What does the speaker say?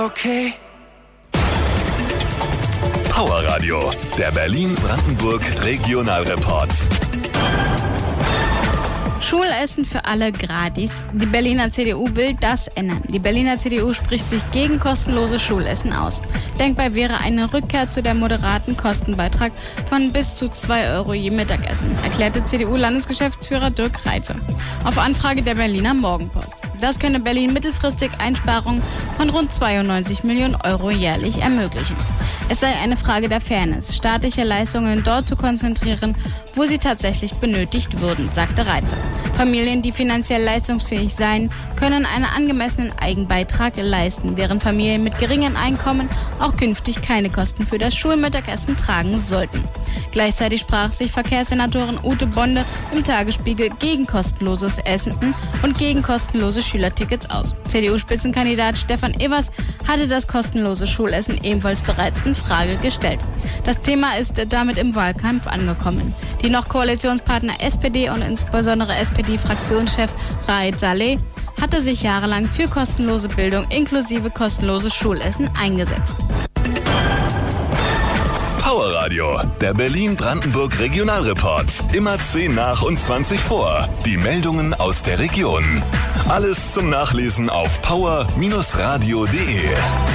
okay. Power Radio, der Berlin-Brandenburg Regionalreport. Schulessen für alle gratis. Die Berliner CDU will das ändern. Die Berliner CDU spricht sich gegen kostenlose Schulessen aus. Denkbar wäre eine Rückkehr zu der moderaten Kostenbeitrag von bis zu 2 Euro je Mittagessen, erklärte CDU-Landesgeschäftsführer Dirk Reitze auf Anfrage der Berliner Morgenpost. Das könne Berlin mittelfristig Einsparungen von rund 92 Millionen Euro jährlich ermöglichen. Es sei eine Frage der Fairness, staatliche Leistungen dort zu konzentrieren, wo sie tatsächlich benötigt würden, sagte Reitze. Familien, die finanziell leistungsfähig seien, können einen angemessenen Eigenbeitrag leisten, während Familien mit geringen Einkommen auch künftig keine Kosten für das Schulmittagessen tragen sollten. Gleichzeitig sprach sich Verkehrssenatorin Ute Bonde im Tagesspiegel gegen kostenloses Essen und gegen kostenlose Schülertickets aus. CDU-Spitzenkandidat Stefan Evers hatte das kostenlose Schulessen ebenfalls bereits in Frage gestellt. Das Thema ist damit im Wahlkampf angekommen. Die noch Koalitionspartner SPD und insbesondere SPD-Fraktionschef Raed Saleh hatte sich jahrelang für kostenlose Bildung inklusive kostenloses Schulessen eingesetzt. Power Radio, der Berlin-Brandenburg Regionalreport. Immer 10 nach und 20 vor. Die Meldungen aus der Region. Alles zum Nachlesen auf power-radio.de.